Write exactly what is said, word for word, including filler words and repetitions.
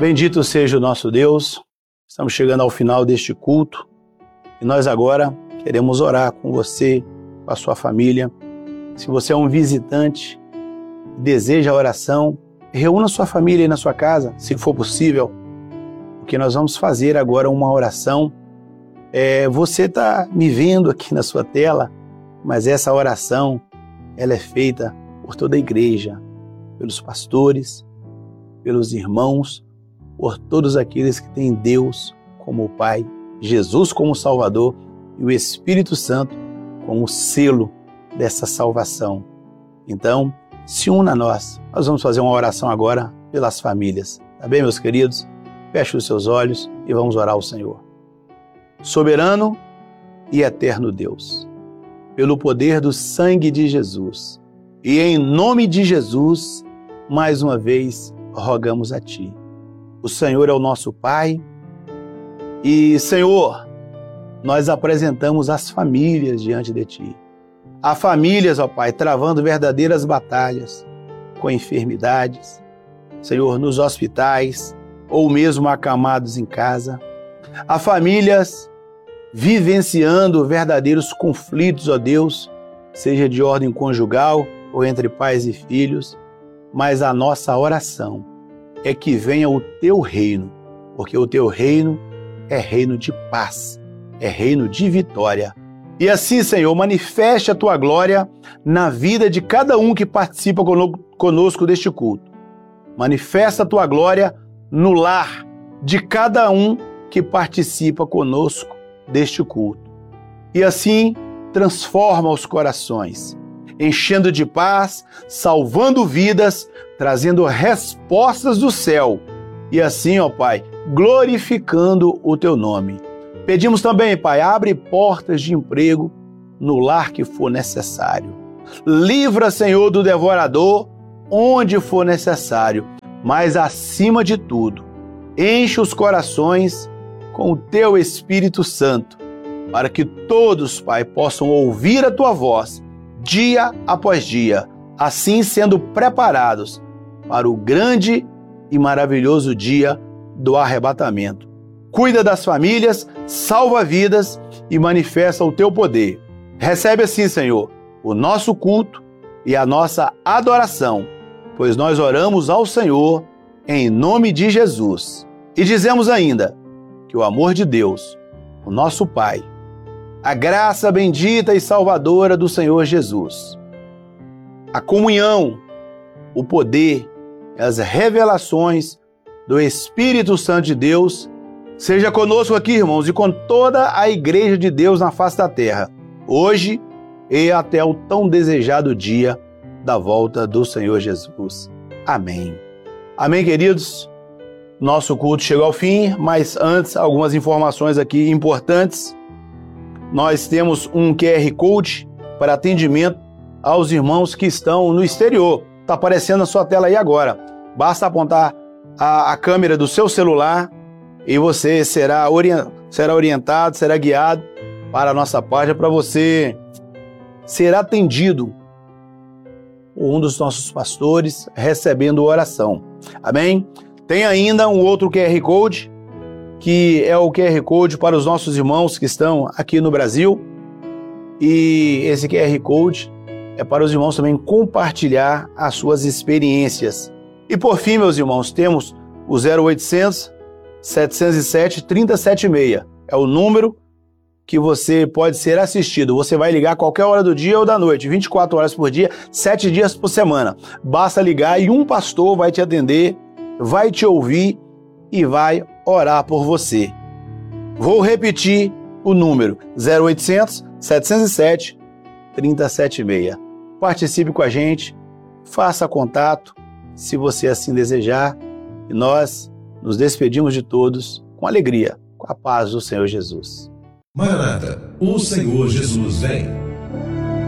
Bendito seja o nosso Deus. Estamos chegando ao final deste culto e nós agora queremos orar com você, com a sua família. Se você é um visitante e deseja a oração, reúna sua família aí na sua casa, se for possível, porque nós vamos fazer agora uma oração. É, você está me vendo aqui na sua tela, mas essa oração ela é feita por toda a igreja, pelos pastores, pelos irmãos, por todos aqueles que têm Deus como Pai, Jesus como Salvador e o Espírito Santo como selo dessa salvação. Então, se una a nós. Nós vamos fazer uma oração agora pelas famílias. Tá bem, meus queridos? Feche os seus olhos e vamos orar ao Senhor. Soberano e eterno Deus, pelo poder do sangue de Jesus e em nome de Jesus, mais uma vez rogamos a Ti. O Senhor é o nosso Pai e, Senhor, nós apresentamos as famílias diante de Ti. Há famílias, ó Pai, travando verdadeiras batalhas com enfermidades, Senhor, nos hospitais ou mesmo acamados em casa. Há famílias vivenciando verdadeiros conflitos, ó Deus, seja de ordem conjugal ou entre pais e filhos, mas a nossa oração é que venha o Teu reino, porque o Teu reino é reino de paz, é reino de vitória. E assim, Senhor, manifeste a Tua glória na vida de cada um que participa conosco deste culto. Manifesta a Tua glória no lar de cada um que participa conosco deste culto. E assim, transforma os corações, enchendo de paz, salvando vidas, trazendo respostas do céu. E assim, ó Pai, glorificando o Teu nome. Pedimos também, Pai, abre portas de emprego no lar que for necessário. Livra, Senhor, do devorador onde for necessário. Mas, acima de tudo, enche os corações com o Teu Espírito Santo, para que todos, Pai, possam ouvir a Tua voz dia após dia, assim sendo preparados para o grande e maravilhoso dia do arrebatamento. Cuida das famílias, salva vidas e manifesta o Teu poder. Recebe assim, Senhor, o nosso culto e a nossa adoração, pois nós oramos ao Senhor em nome de Jesus. E dizemos ainda que o amor de Deus, o nosso Pai, a graça bendita e salvadora do Senhor Jesus, a comunhão, o poder e as revelações do Espírito Santo de Deus seja conosco aqui, irmãos, e com toda a Igreja de Deus na face da terra, hoje e até o tão desejado dia da volta do Senhor Jesus. Amém. Amém, queridos? Nosso culto chegou ao fim, mas antes, algumas informações aqui importantes. Nós temos um Q R Code para atendimento aos irmãos que estão no exterior. Está aparecendo na sua tela aí agora. Basta apontar a, a câmera do seu celular e você será, orient, será orientado, será guiado para a nossa página para você ser atendido por um dos nossos pastores recebendo oração. Amém? Tem ainda um outro Q R Code, que é o Q R Code para os nossos irmãos que estão aqui no Brasil. E esse Q R Code é para os irmãos também compartilhar as suas experiências. E por fim, meus irmãos, temos o zero oitocentos, setecentos e sete, trinta e setenta e seis. É o número que você pode ser assistido. Você vai ligar a qualquer hora do dia ou da noite, vinte e quatro horas por dia, sete dias por semana. Basta ligar e um pastor vai te atender, vai te ouvir e vai orar por você. Vou repetir o número zero oitocentos, setecentos e sete, trinta e setenta e seis. Participe com a gente, faça contato, se você assim desejar, e nós nos despedimos de todos com alegria, com a paz do Senhor Jesus. Maranata, o Senhor Jesus vem.